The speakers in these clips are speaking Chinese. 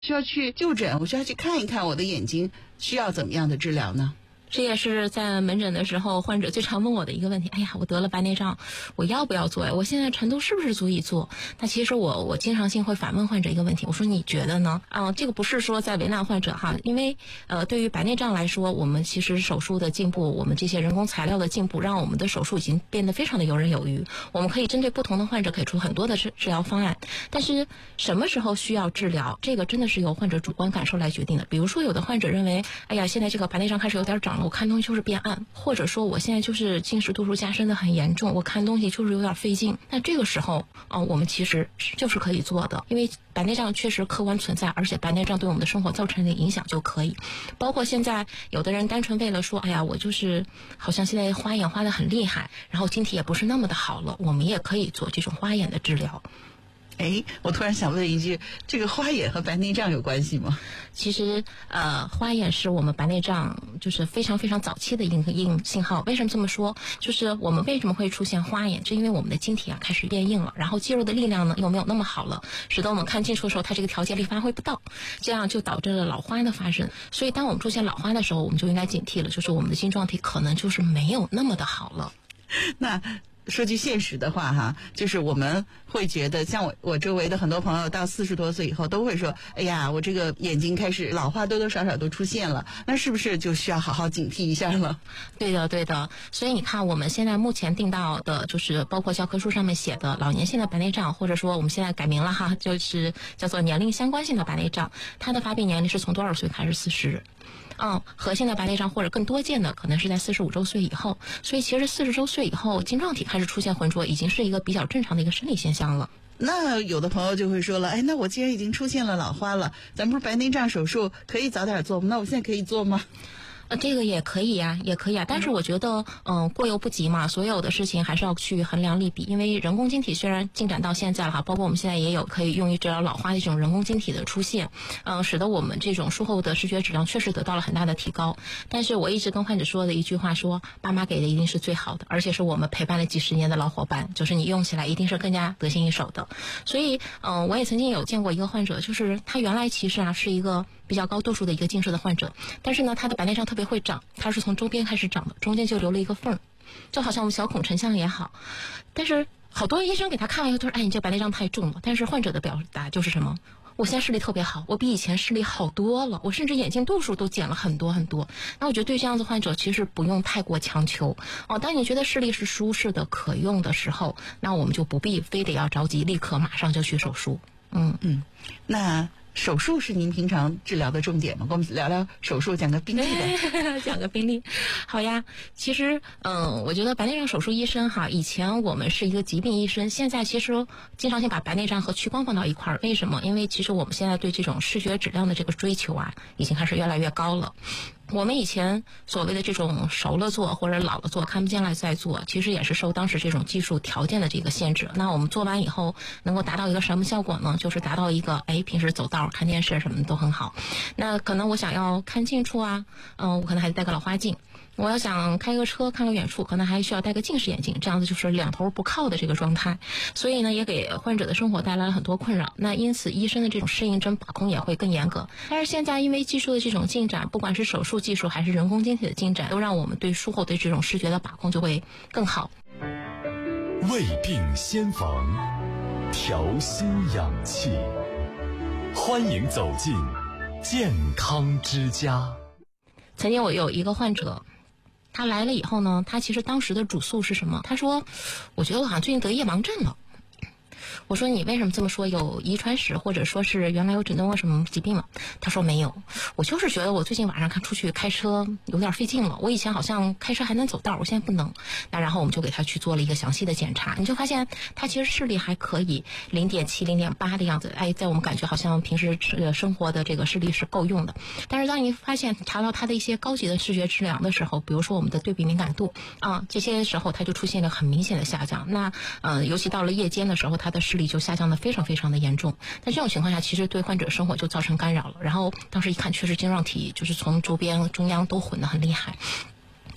需要去就诊，我需要去看一看我的眼睛需要怎么样的治疗呢？ 这也是在门诊的时候患者最常问我的一个问题。哎呀，我得了白内障，我要不要做呀？我现在程度是不是足以做？那其实我经常性会反问患者一个问题，我说你觉得呢？这个不是说在为难患者哈，因为对于白内障来说，我们其实手术的进步，我们这些人工材料的进步，让我们的手术已经变得非常的游刃有余。我们可以针对不同的患者给出很多的治疗方案，但是什么时候需要治疗，这个真的是由患者主观感受来决定的。比如说有的患者认为，哎呀，现在这个白内障开始有点长了，我看东西就是变暗，或者说我现在就是近视度数加深的很严重，我看东西就是有点费劲。那这个时候我们其实就是可以做的，因为白内障确实客观存在，而且白内障对我们的生活造成的影响就可以。包括现在有的人单纯为了说，哎呀，我就是好像现在花眼花得很厉害，然后晶体也不是那么的好了，我们也可以做这种花眼的治疗。 我突然想问一句，这个花眼和白内障有关系吗？ 其实花眼是我们白内障就是非常非常早期的一个信号。为什么这么说？就是我们为什么会出现花眼，就因为我们的晶体开始变硬了，然后肌肉的力量呢又没有那么好了，使得我们看近处的时候它这个调节力发挥不到，这样就导致了老花的发生。所以当我们出现老花的时候，我们就应该警惕了，就是我们的晶状体可能就是没有那么的好了。 那说句现实的话哈，就是我们会觉得，像我周围的很多朋友到40多岁以后都会说，哎呀，我这个眼睛开始老花多多少少都出现了，那是不是就需要好好警惕一下了？ 对的对的。所以你看我们现在目前定到的就是包括教科书上面写的老年性的白内障，或者说我们现在改名了哈，就是叫做年龄相关性的白内障，它的发病年龄是从多少岁开始40？核心的白内障或者更多见的可能是在45周岁以后，所以其实40周岁以后晶状体开始出现浑浊已经是一个比较正常的一个生理现象了。 那有的朋友就会说了，那我既然已经出现了老花了，咱们不是白内障手术可以早点做吗？那我现在可以做吗？ 这个也可以呀，也可以啊，但是我觉得，过犹不及嘛，所有的事情还是要去衡量利弊。因为人工晶体虽然进展到现在了哈，包括我们现在也有可以用于治疗老花的这种人工晶体的出现，使得我们这种术后的视觉质量确实得到了很大的提高。但是我一直跟患者说的一句话说，爸妈给的一定是最好的，而且是我们陪伴了几十年的老伙伴，就是你用起来一定是更加得心应手的。所以，我也曾经有见过一个患者，就是他原来其实是一个比较高度数的一个近视的患者，但是呢，他的白内障特别会长，它是从周边开始长的，中间就留了一个缝，就好像我们小孔成像也好。但是好多医生给他看完以后，他说：“哎，你这白内障太重了。”但是患者的表达就是什么？我现在视力特别好，我比以前视力好多了，我甚至眼镜度数都减了很多很多。那我觉得对这样子患者其实不用太过强求当你觉得视力是舒适的、可用的时候，那我们就不必非得要着急，立刻马上就去手术。 那手术是您平常治疗的重点吗？跟我们聊聊手术，讲个病例的。 讲个病例，好呀。其实，我觉得白内障手术医生哈，以前我们是一个疾病医生，现在其实经常性把白内障和屈光放到一块儿。为什么？因为其实我们现在对这种视觉质量的这个追求已经开始越来越高了。我们以前所谓的这种熟了做或者老了做看不见了再做，其实也是受当时这种技术条件的这个限制。那我们做完以后能够达到一个什么效果呢？就是达到一个平时走道看电视什么的都很好。那可能我想要看近处我可能还得戴个老花镜。我要想开个车看个远处，可能还需要戴个近视眼镜，这样子就是两头不靠的这个状态。所以呢，也给患者的生活带来了很多困扰。那因此医生的这种适应症把控也会更严格。但是现在因为技术的这种进展，不管是手术技术还是人工晶体的进展，都让我们对术后的这种视觉的把控就会更好。 未病先防，调心养气，欢迎走进健康之家。 曾经我有一个患者，他来了以后呢，他其实当时的主诉是什么？他说，我觉得我好像最近得夜盲症了。我说你为什么这么说？有遗传史或者说是原来有诊断过什么疾病吗？他说没有，我就是觉得我最近晚上出去开车有点费劲了。我以前好像开车还能走道，我现在不能。那然后我们就给他去做了一个详细的检查，你就发现他其实视力还可以，0.7、0.8的样子。在我们感觉好像平时生活的这个视力是够用的。但是当你发现查到他的一些高级的视觉质量的时候，比如说我们的对比敏感度这些时候他就出现了很明显的下降。那尤其到了夜间的时候，他的视力就下降的非常非常的严重。在这种情况下，其实对患者生活就造成干扰了。然后当时一看，确实晶状体就是从周边中央都混得很厉害。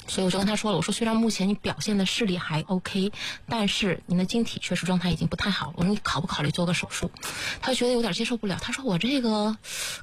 所以我就跟他说了，我说虽然目前你表现的视力还 OK， 但是您的晶体确实状态已经不太好了，我说你考不考虑做个手术？他就觉得有点接受不了，他说我这个